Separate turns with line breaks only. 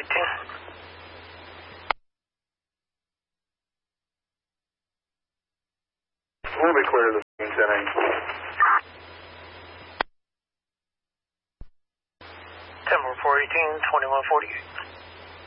A little bit clear of the 10-8.
10-418, 2148.